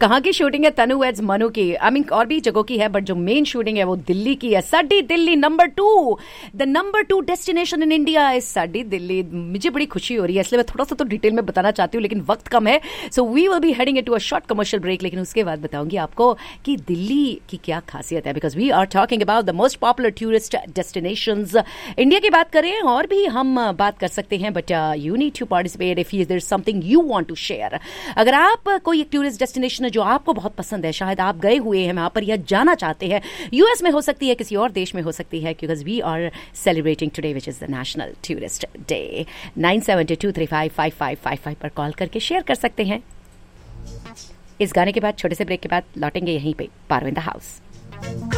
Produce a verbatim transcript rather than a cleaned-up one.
कहाँ की शूटिंग है? तनु एड्स मनु की। आई मीन और भी जगहों की है, बट जो मेन शूटिंग है वो दिल्ली की है। साडी Delhi number two, the number two destination in India is साडी दिल्ली। मुझे बड़ी खुशी हो रही है, इसलिए मैं थोड़ा सा तो डिटेल में बताना चाहती हूँ, लेकिन वक्त कम है। So we will be heading into a short commercial break, लेकिन उसके बाद बताऊंगी आपको कि दिल्ली की क्या खासियत है, because we are talking about the most popular tourist destinations. India की बात करें और भी हम बात कर सकते हैं, but you need to participate if there is something you want to share. अगर आप कोई एक टूरिस्ट डेस्टिनेशन है जो आपको बहुत पसंद है, शायद आप गए हुए हैं वहां पर या जाना चाहते हैं, यूएस में हो सकती है, किसी और देश में हो सकती है, because we are celebrating today which is the national tourist day. Nine seven to three five five five five five पर कॉल करके शेयर कर सकते हैं। इस गाने के बाद, छोटे से ब्रेक के बाद लौटेंगे यहीं पे, पारो इन द हाउस।